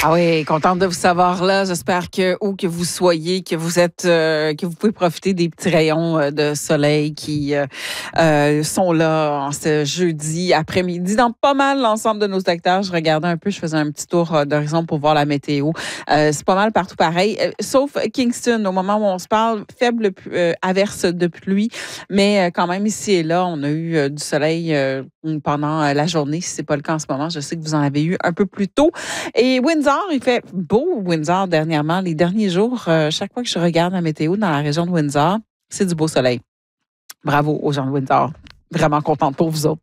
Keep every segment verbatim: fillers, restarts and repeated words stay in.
Ah oui, contente de vous savoir là. J'espère que où que vous soyez, que vous êtes, euh, que vous pouvez profiter des petits rayons euh, de soleil qui euh, euh, sont là en ce jeudi après-midi dans pas mal l'ensemble de nos secteurs. Je regardais un peu, je faisais un petit tour euh, d'horizon pour voir la météo. Euh, c'est pas mal partout pareil, euh, sauf Kingston. Au moment où on se parle, faible euh, averse de pluie, mais euh, quand même ici et là, on a eu euh, du soleil euh, pendant euh, la journée. Si c'est pas le cas en ce moment, je sais que vous en avez eu un peu plus tôt. Et Windsor, il fait beau, Windsor, dernièrement. Les derniers jours, euh, chaque fois que je regarde la météo dans la région de Windsor, c'est du beau soleil. Bravo aux gens de Windsor. Vraiment contente pour vous autres.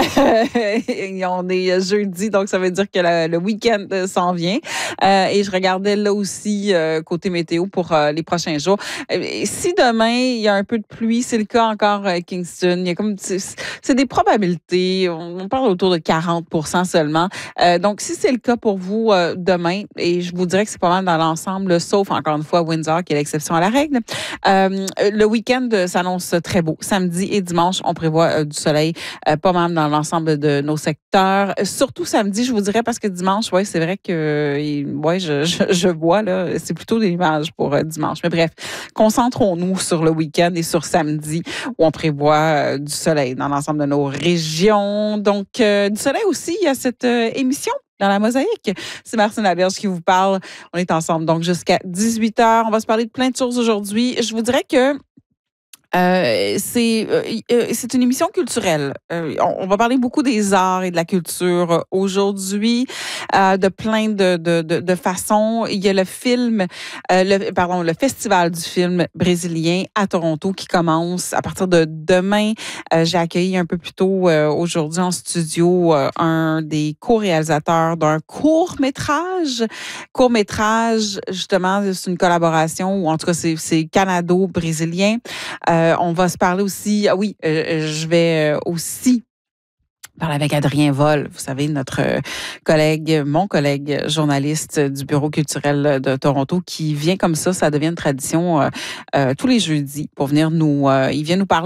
On est jeudi, donc ça veut dire que le, le week-end s'en vient. Euh, et je regardais là aussi euh, côté météo pour euh, les prochains jours. Euh, si demain, il y a un peu de pluie, c'est le cas encore à Kingston. Il y a comme, c'est, c'est des probabilités. On, on parle autour de quarante pour cent seulement. Euh, donc, si c'est le cas pour vous euh, demain, et je vous dirais que c'est pas mal dans l'ensemble, sauf encore une fois Windsor, qui est l'exception à la règle, euh, le week-end s'annonce très beau. Samedi et dimanche, on prévoit euh, du soleil, euh, pas mal dans l'ensemble de nos secteurs. Surtout samedi, je vous dirais, parce que dimanche, ouais, c'est vrai que ouais, je, je, je vois, là, c'est plutôt des nuages pour euh, dimanche. Mais bref, concentrons-nous sur le week-end et sur samedi, où on prévoit euh, du soleil dans l'ensemble de nos régions. Donc, euh, du soleil aussi, il y a cette euh, émission dans la mosaïque. C'est Martine Laberge qui vous parle. On est ensemble donc jusqu'à dix-huit heures. On va se parler de plein de choses aujourd'hui. Je vous dirais que Euh, c'est euh, euh, c'est une émission culturelle. Euh, on, on va parler beaucoup des arts et de la culture aujourd'hui, euh, de plein de, de, de, de façons. Il y a le film, euh, le, pardon, le festival du film brésilien à Toronto qui commence à partir de demain. Euh, j'ai accueilli un peu plus tôt euh, aujourd'hui en studio euh, un des co-réalisateurs d'un court-métrage. Court-métrage, justement, c'est une collaboration, ou en tout cas, c'est, c'est canado-brésilien. Euh, on va se parler aussi, ah oui, euh, je vais aussi parler avec Adrien Vol, vous savez, notre collègue, mon collègue journaliste du Bureau culturel de Toronto, qui vient comme ça, ça devient une tradition euh, euh, tous les jeudis pour venir nous, euh, il vient nous parler